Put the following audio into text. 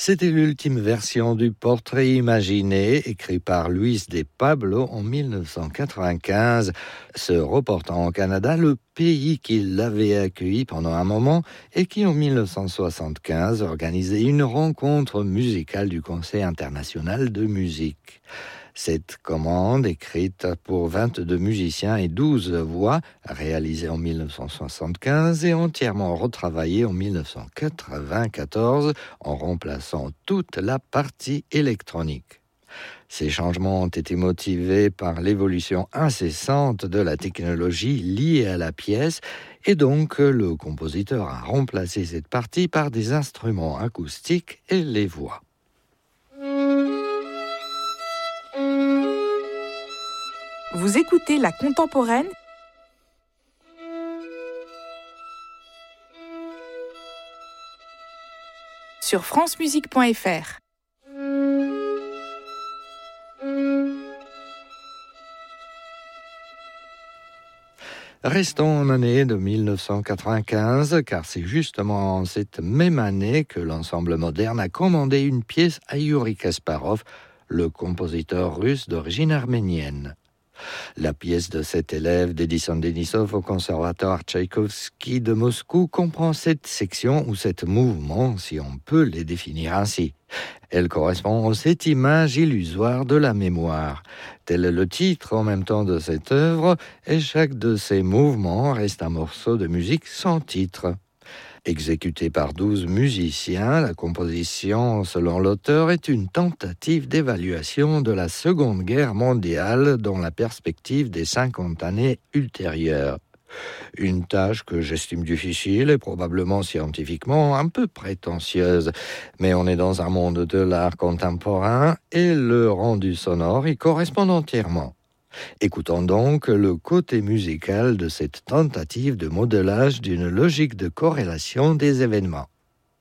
C'était l'ultime version du Portrait imaginé, écrit par Luis de Pablo en 1995, se reportant au Canada, le pays qui l'avait accueilli pendant un moment et qui en 1975 organisait une rencontre musicale du Conseil international de musique. Cette commande, écrite pour 22 musiciens et 12 voix, réalisée en 1975 et entièrement retravaillée en 1994 en remplaçant toute la partie électronique. Ces changements ont été motivés par l'évolution incessante de la technologie liée à la pièce et donc le compositeur a remplacé cette partie par des instruments acoustiques et les voix. Vous écoutez La Contemporaine sur francemusique.fr. Restons en année de 1995, car c'est justement en cette même année que l'ensemble moderne a commandé une pièce à Yuri Kasparov, le compositeur russe d'origine arménienne. La pièce de cet élève d'Edison Denisov au conservatoire Tchaïkovski de Moscou comprend 7 sections ou 7 mouvements, si on peut les définir ainsi. Elle correspond aux 7 images illusoires de la mémoire. Tel est le titre en même temps de cette œuvre, et chaque de ces mouvements reste un morceau de musique sans titre. Exécutée par 12 musiciens, la composition, selon l'auteur, est une tentative d'évaluation de la Seconde Guerre mondiale dans la perspective des 50 années ultérieures. Une tâche que j'estime difficile et probablement scientifiquement un peu prétentieuse, mais on est dans un monde de l'art contemporain et le rendu sonore y correspond entièrement. Écoutons donc le côté musical de cette tentative de modelage d'une logique de corrélation des événements.